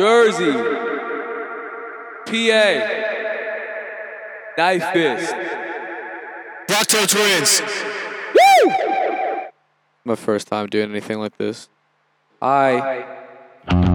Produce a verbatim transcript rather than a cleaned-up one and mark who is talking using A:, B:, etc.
A: Jersey, P A, Knife Fist.
B: Rocktail Twins.
A: Woo!
C: My first time doing anything like this.
A: I